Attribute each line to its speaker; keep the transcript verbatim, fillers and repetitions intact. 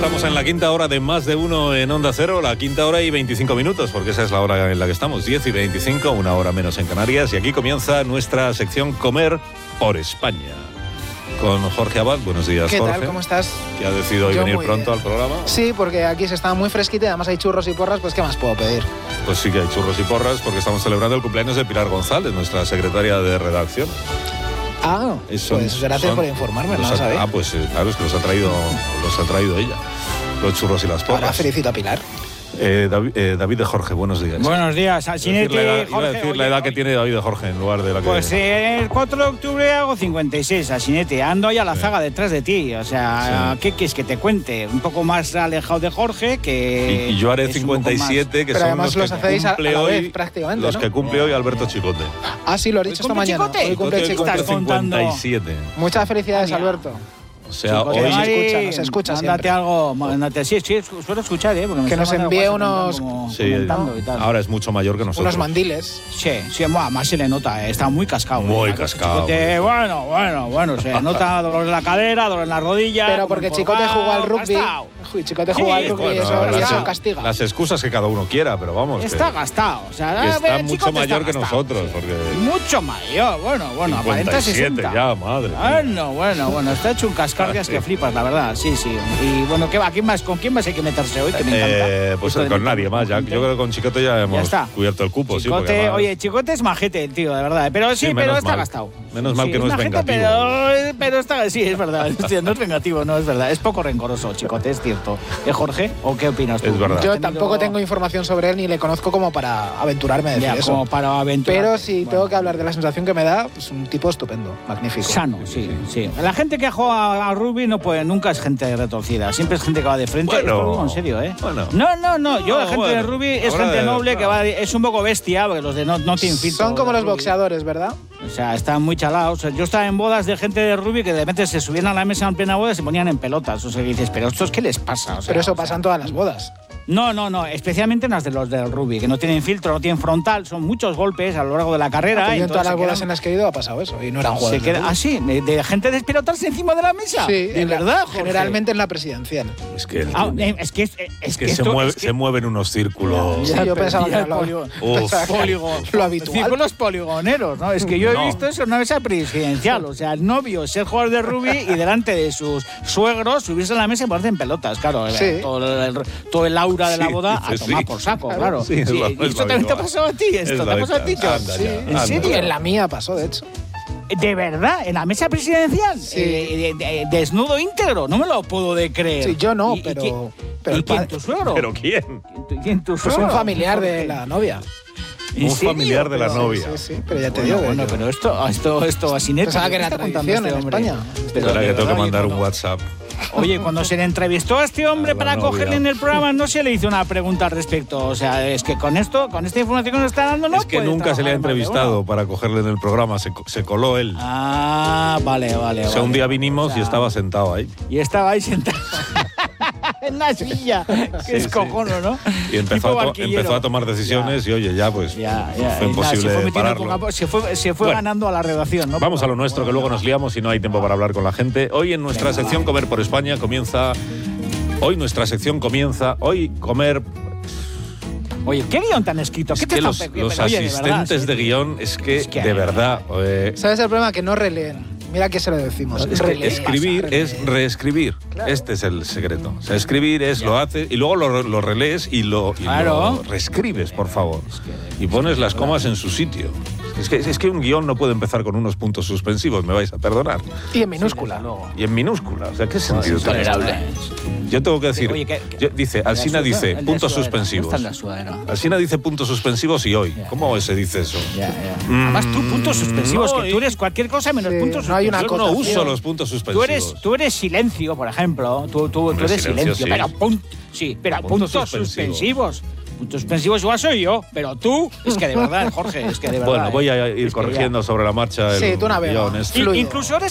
Speaker 1: estamos en la quinta hora de Más de Uno en Onda Cero, la quinta hora y veinticinco minutos, porque esa es la hora en la que estamos, diez y veinticinco, una hora menos en Canarias, y aquí comienza nuestra sección Comer por España. Con Jorge Abad. Buenos días,
Speaker 2: ¿Qué
Speaker 1: Jorge.
Speaker 2: tal? ¿Cómo estás?
Speaker 1: Que ha decidido hoy
Speaker 2: Yo
Speaker 1: venir
Speaker 2: muy
Speaker 1: pronto
Speaker 2: bien.
Speaker 1: al programa.
Speaker 2: Sí, porque aquí se está muy fresquita y además hay churros y porras, pues ¿qué más puedo pedir?
Speaker 1: Pues sí que hay churros y porras, porque estamos celebrando el cumpleaños de Pilar González, nuestra secretaria de redacción.
Speaker 2: Ah,
Speaker 1: Son-
Speaker 2: pues gracias
Speaker 1: son-
Speaker 2: por informarme,
Speaker 1: los
Speaker 2: no
Speaker 1: ha-
Speaker 2: sabía.
Speaker 1: Ah, pues eh, claro, es que los ha traído, los ha traído ella. Los churros y las porras.
Speaker 2: Ahora felicito a Pilar.
Speaker 1: Eh, David, eh, David de Jorge, buenos días.
Speaker 3: Buenos días,
Speaker 1: Iba a decir
Speaker 3: Alcinete,
Speaker 1: la edad, iba a
Speaker 3: Jorge.
Speaker 1: decir la
Speaker 3: oye,
Speaker 1: edad que
Speaker 3: oye,
Speaker 1: tiene David de Jorge en lugar de la que...
Speaker 3: Pues eh, el cuatro de octubre hago cincuenta y seis, Alcinete. Ando ahí a la
Speaker 1: Sí.
Speaker 3: zaga detrás de ti. O sea,
Speaker 1: Sí.
Speaker 3: ¿qué quieres que te cuente? Un poco más alejado de Jorge que...
Speaker 1: Y, y yo haré
Speaker 3: es un poco
Speaker 1: cincuenta y siete, que
Speaker 2: Pero
Speaker 1: son
Speaker 2: además
Speaker 1: los
Speaker 2: los
Speaker 1: que
Speaker 2: hacéis a- a
Speaker 1: cumple
Speaker 2: la vez,
Speaker 1: hoy,
Speaker 2: prácticamente,
Speaker 1: los
Speaker 2: ¿no?
Speaker 1: que cumple hoy Alberto Chicote.
Speaker 2: Ah, sí, lo he dicho esta
Speaker 3: cumple
Speaker 2: mañana.
Speaker 3: Chicote?
Speaker 2: Hoy cumple
Speaker 3: ¿Qué
Speaker 2: Chicote.
Speaker 3: estás contando?
Speaker 1: cincuenta y siete.
Speaker 2: Muchas felicidades,
Speaker 3: Ah, mira.
Speaker 2: Alberto.
Speaker 1: O sea,
Speaker 2: Chicote,
Speaker 1: hoy...
Speaker 2: nos
Speaker 3: Mari,
Speaker 2: escucha, nos escucha
Speaker 3: mándate
Speaker 2: siempre.
Speaker 3: algo, mándate, sí, sí, suelo escuchar, ¿eh? Porque me
Speaker 2: Que nos
Speaker 3: suele mandar
Speaker 2: envíe
Speaker 3: WhatsApp
Speaker 2: unos-
Speaker 3: como
Speaker 1: Sí,
Speaker 3: comentando y tal.
Speaker 1: ahora es mucho mayor que nosotros.
Speaker 2: Unos mandiles.
Speaker 3: Sí, sí, buah, más se le nota, eh, está muy cascado.
Speaker 1: Muy
Speaker 3: eh.
Speaker 1: cascado.
Speaker 3: Chicote, bueno, bueno, bueno, se nota dolor en la cadera, dolor en la rodilla.
Speaker 2: Pero porque Chicote jugó al rugby.
Speaker 3: Gastado.
Speaker 2: Uy, Chicote
Speaker 3: Sí,
Speaker 2: jugó al rugby y
Speaker 3: bueno,
Speaker 2: eso, y
Speaker 3: las-
Speaker 2: eso castiga.
Speaker 1: Las excusas que cada uno quiera, pero vamos.
Speaker 3: Está
Speaker 1: que,
Speaker 3: gastado, o sea,
Speaker 1: que
Speaker 3: a
Speaker 1: está
Speaker 3: ver,
Speaker 1: mucho
Speaker 3: Chicote
Speaker 1: mayor
Speaker 3: está
Speaker 1: que
Speaker 3: gastado,
Speaker 1: nosotros.
Speaker 3: sí.
Speaker 1: Porque
Speaker 3: Mucho mayor, bueno, bueno, aparenta
Speaker 1: cincuenta y siete
Speaker 3: sesenta.
Speaker 1: ya, madre mía.
Speaker 3: Bueno, bueno, bueno, está hecho un cascarrias que flipas, la verdad, sí, sí. Y bueno, ¿qué va? ¿Quién más, ¿con quién más hay que meterse hoy? Que me encanta.
Speaker 1: Eh, pues
Speaker 3: Esto de
Speaker 1: con
Speaker 3: meternos
Speaker 1: nadie más. Ya,
Speaker 3: gente.
Speaker 1: yo creo que con Chicote ya hemos
Speaker 3: está.
Speaker 1: cubierto el cupo. sí, porque
Speaker 3: Chicote,
Speaker 1: además-
Speaker 3: oye, Chicote es majete, el tío, de verdad. Pero sí,
Speaker 1: Sí,
Speaker 3: pero
Speaker 1: menos
Speaker 3: está
Speaker 1: mal.
Speaker 3: gastado.
Speaker 1: Menos mal
Speaker 3: Sí,
Speaker 1: que no es
Speaker 3: majete,
Speaker 1: vengativo.
Speaker 3: Pero, pero está, sí, es verdad. Hostia, no es vengativo, no es verdad. Es poco rencoroso, Chicote, es cierto. ¿Eh, Jorge? ¿O qué opinas tú?
Speaker 1: Es verdad.
Speaker 2: Yo
Speaker 3: ¿Has tenido-
Speaker 2: tampoco tengo información sobre él ni le conozco como para aventurarme a decir
Speaker 3: Ya,
Speaker 2: eso.
Speaker 3: como para aventurar.
Speaker 2: Pero si tengo que hablar de la sensación que me da, es un tipo estupendo, magnífico.
Speaker 3: Sano, sí, sí. La gente que juega a rugby no puede, nunca es gente retorcida, siempre es gente que va de frente.
Speaker 1: Bueno,
Speaker 3: Esto lo digo en serio, ¿eh?
Speaker 1: bueno.
Speaker 3: No, no, no. Yo, la
Speaker 1: No,
Speaker 3: gente de
Speaker 1: bueno,
Speaker 3: rugby es
Speaker 1: habrá
Speaker 3: gente
Speaker 1: de-
Speaker 3: noble que
Speaker 1: claro.
Speaker 3: va, de- es un poco bestia, porque los de no, no tienen filtro.
Speaker 2: Son como
Speaker 3: de
Speaker 2: los
Speaker 3: rugby.
Speaker 2: boxeadores, ¿verdad?
Speaker 3: O sea, están muy chalados. O sea, yo estaba en bodas de gente de rugby que de repente se subían a la mesa en plena boda y se ponían en pelotas. O sea, que dices, pero ¿estos qué les pasa? O sea,
Speaker 2: Pero eso
Speaker 3: o sea,
Speaker 2: pasa en todas las bodas.
Speaker 3: No, no, no. Especialmente en las de los del rugby, que no tienen filtro, no tienen frontal. Son muchos golpes a lo largo de la carrera.
Speaker 2: Yo en
Speaker 3: entonces
Speaker 2: todas las
Speaker 3: se
Speaker 2: bodas
Speaker 3: quedan-
Speaker 2: en las que he ido ha pasado eso y no eran
Speaker 3: se
Speaker 2: jugadores.
Speaker 3: queda, ah, sí, de, de gente despelotarse encima de la mesa.
Speaker 2: Sí,
Speaker 3: de
Speaker 2: en la-
Speaker 3: verdad, Jorge?
Speaker 2: generalmente en la presidencial.
Speaker 1: Es que,
Speaker 3: Ah, eh, es que, es, es
Speaker 1: es
Speaker 3: que
Speaker 1: que se,
Speaker 3: esto-
Speaker 1: mueve,
Speaker 3: es que-
Speaker 1: se mueven unos círculos.
Speaker 2: Sí, yo pensaba que
Speaker 3: ya
Speaker 2: era lo,
Speaker 3: polígono.
Speaker 2: pensaba que era
Speaker 3: Polígono.
Speaker 2: lo habitual.
Speaker 3: Círculos poligoneros, ¿no? Es que yo he
Speaker 1: No.
Speaker 3: visto eso en una mesa presidencial. O sea, el novio ser jugador de rugby y delante de sus suegros subirse a la mesa y ponerse en pelotas, claro.
Speaker 2: Sí.
Speaker 3: Todo, el, todo el aura de la
Speaker 1: Sí,
Speaker 3: boda a
Speaker 1: dice,
Speaker 3: tomar
Speaker 1: sí.
Speaker 3: por saco,
Speaker 2: Claro.
Speaker 3: claro.
Speaker 1: Sí, es lo-
Speaker 3: ¿Y
Speaker 1: es
Speaker 3: esto
Speaker 1: lo
Speaker 3: también te ha
Speaker 1: habitual.
Speaker 3: pasado a ti?
Speaker 1: Es
Speaker 3: ¿Esto
Speaker 1: lo
Speaker 3: te ha pasado a ti,
Speaker 1: habitual.
Speaker 3: John?
Speaker 1: Anda
Speaker 3: Sí.
Speaker 1: ya,
Speaker 3: ¿En
Speaker 1: anda.
Speaker 3: serio?
Speaker 2: Y en la mía pasó, de hecho.
Speaker 3: ¿De verdad? ¿En la mesa presidencial?
Speaker 2: Sí.
Speaker 3: Eh, de- de- desnudo íntegro, no me lo puedo de creer.
Speaker 2: Sí, yo no,
Speaker 3: ¿Y- y
Speaker 2: pero-
Speaker 3: quién-
Speaker 2: pero
Speaker 3: ¿Y
Speaker 2: el
Speaker 3: quién,
Speaker 2: padre-
Speaker 3: tu suegro?
Speaker 1: ¿Pero quién?
Speaker 3: ¿Quién- ¿Quién tu
Speaker 2: Pues
Speaker 3: suegro?
Speaker 2: un familiar de
Speaker 3: Jorge?
Speaker 2: la novia.
Speaker 3: ¿En
Speaker 1: Un
Speaker 3: serio?
Speaker 1: familiar de la
Speaker 3: Pero-
Speaker 1: novia.
Speaker 2: Sí, sí, pero ya te
Speaker 3: Bueno,
Speaker 2: digo.
Speaker 3: bueno,
Speaker 2: que-
Speaker 3: pero esto, esto, esto así neto.
Speaker 2: Pensaba que
Speaker 3: ¿qué
Speaker 2: era
Speaker 3: está contando
Speaker 2: tradición
Speaker 3: este
Speaker 2: en
Speaker 3: hombre?
Speaker 2: España.
Speaker 3: Pero
Speaker 1: Espera,
Speaker 3: de
Speaker 1: que tengo que
Speaker 3: verdad,
Speaker 1: mandar
Speaker 3: oye,
Speaker 1: un
Speaker 3: cuando-
Speaker 1: WhatsApp.
Speaker 3: Oye, cuando se le entrevistó a este hombre
Speaker 1: A la
Speaker 3: para
Speaker 1: novia.
Speaker 3: cogerle en el programa, no se le hizo una pregunta al respecto. O sea, es que con esto, con esta información que nos está dando, no
Speaker 1: es que
Speaker 3: puede
Speaker 1: nunca se le ha
Speaker 3: trabajar más de
Speaker 1: entrevistado
Speaker 3: uno.
Speaker 1: para cogerle en el programa, se, co- se coló él.
Speaker 3: Ah, vale, vale.
Speaker 1: O sea,
Speaker 3: vale.
Speaker 1: un día vinimos
Speaker 3: O sea,
Speaker 1: y estaba sentado ahí.
Speaker 3: Y estaba ahí sentado. En la silla. Que
Speaker 1: Sí,
Speaker 3: es
Speaker 1: sí.
Speaker 3: cojono, ¿no?
Speaker 1: Y empezó,
Speaker 3: Tipo
Speaker 1: a, to-
Speaker 3: barquillero.
Speaker 1: empezó a tomar decisiones y oye, ya pues
Speaker 3: Ya, ya.
Speaker 1: fue
Speaker 3: y nada,
Speaker 1: imposible
Speaker 3: se fue metiendo
Speaker 1: pararlo.
Speaker 3: poco a poco, se fue, se fue
Speaker 1: Bueno,
Speaker 3: ganando a la redacción, ¿no?
Speaker 1: Vamos a lo nuestro, que luego nos liamos y no hay tiempo para hablar con la gente. Hoy en nuestra
Speaker 3: Venga,
Speaker 1: sección
Speaker 3: va.
Speaker 1: Comer por España comienza... Hoy nuestra sección comienza... Hoy comer...
Speaker 3: Oye, ¿qué guión tan escrito?
Speaker 1: Es
Speaker 3: ¿Qué te
Speaker 1: que
Speaker 3: están
Speaker 1: los,
Speaker 3: pe-
Speaker 1: los
Speaker 3: pero, oye, de
Speaker 1: asistentes
Speaker 3: verdad,
Speaker 1: de
Speaker 3: sí.
Speaker 1: guión, es que,
Speaker 3: Es que-
Speaker 1: de verdad... eh,
Speaker 2: ¿Sabes el problema? Que no releen. Mira que se lo decimos.
Speaker 1: es que
Speaker 2: Releen,
Speaker 1: escribir
Speaker 2: releen.
Speaker 1: es reescribir.
Speaker 2: Claro.
Speaker 1: Este es el secreto. O sea, escribir es lo haces y luego lo, lo relees y, lo, y
Speaker 3: Claro.
Speaker 1: lo reescribes, por favor. Y pones las comas en su sitio. Es que, es que un guión no puede empezar con unos puntos suspensivos, me vais a perdonar.
Speaker 2: Y en minúscula.
Speaker 1: Y en minúscula. O sea, ¿qué sentido tiene esto?
Speaker 3: Intolerable.
Speaker 1: Yo tengo que decir,
Speaker 3: Oye, ¿qué- qué-
Speaker 1: yo- dice, Alsina
Speaker 3: El de la
Speaker 1: dice
Speaker 3: sudadera, el de
Speaker 1: puntos
Speaker 3: la sudadera.
Speaker 1: suspensivos.
Speaker 3: ¿Dónde está el de la sudadera?
Speaker 1: Alsina dice puntos suspensivos y hoy.
Speaker 3: Ya,
Speaker 1: ¿Cómo
Speaker 3: ya.
Speaker 1: se dice eso?
Speaker 3: Ya, ya.
Speaker 1: Mm,
Speaker 3: Además, tú puntos suspensivos,
Speaker 1: no,
Speaker 3: que tú
Speaker 1: y-
Speaker 3: eres cualquier cosa menos
Speaker 2: Sí,
Speaker 3: puntos
Speaker 2: no hay una
Speaker 1: Yo
Speaker 3: suspensivos.
Speaker 1: no
Speaker 2: acotación.
Speaker 1: uso los puntos
Speaker 3: Tú
Speaker 1: suspensivos.
Speaker 3: eres, tú eres silencio, por ejemplo. Tú, tú, tú
Speaker 1: Hombre,
Speaker 3: eres
Speaker 1: silencio,
Speaker 3: silencio,
Speaker 1: sí.
Speaker 3: pero pun- sí, pero
Speaker 1: Puntos
Speaker 3: puntos,
Speaker 1: suspensivos.
Speaker 3: suspensivos. Puntos suspensivos igual soy yo, pero tú, es que de verdad, Jorge, es que de verdad.
Speaker 1: Bueno, voy a
Speaker 3: ¿eh?
Speaker 1: ir
Speaker 3: Es que
Speaker 1: corrigiendo sobre la marcha el
Speaker 2: Sí, tú navega.
Speaker 1: guión este.
Speaker 3: ya-
Speaker 2: Fluido.
Speaker 3: Incluso eres